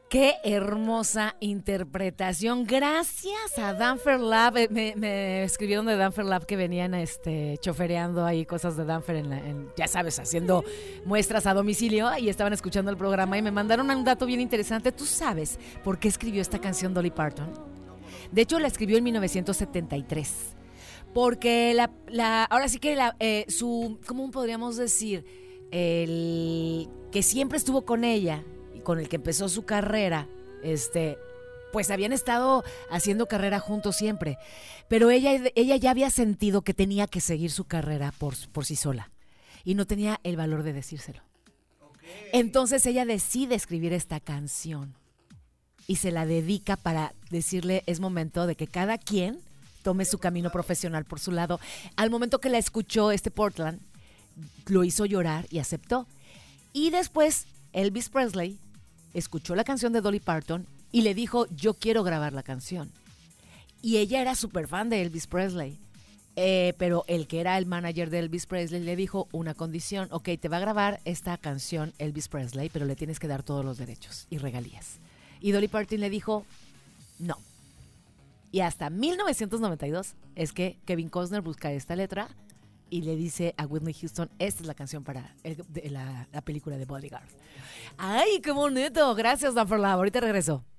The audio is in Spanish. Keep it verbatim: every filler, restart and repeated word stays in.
Qué hermosa interpretación. Gracias a Danfer Lab. Eh, Me, me escribieron de Danfer Lab que venían este, chofereando ahí cosas de Danfer, en la, en, ya sabes, haciendo muestras a domicilio y estaban escuchando el programa y me mandaron un dato bien interesante. ¿Tú sabes por qué escribió esta canción Dolly Parton? De hecho, la escribió en mil novecientos setenta y tres. Porque la, la, ahora sí que la, eh, su, ¿cómo podríamos decir? El que siempre estuvo con ella, con el que empezó su carrera, este, pues habían estado haciendo carrera juntos siempre, pero ella, ella ya había sentido que tenía que seguir su carrera por, por sí sola y no tenía el valor de decírselo. Okay. Entonces ella decide escribir esta canción y se la dedica para decirle, es momento de que cada quien tome su camino profesional por su lado. Al momento que la escuchó este Portland, lo hizo llorar y aceptó. Y después Elvis Presley escuchó la canción de Dolly Parton y le dijo, yo quiero grabar la canción. Y ella era súper fan de Elvis Presley. Eh, pero el que era el manager de Elvis Presley le dijo una condición. Ok, te va a grabar esta canción Elvis Presley, pero le tienes que dar todos los derechos y regalías. Y Dolly Parton le dijo, no. Y hasta mil novecientos noventa y dos es que Kevin Costner busca esta letra y le dice a Whitney Houston, esta es la canción para el, de la, la película de Bodyguard. ¡Ay, qué bonito! Gracias, Dan for Love. Ahorita regreso.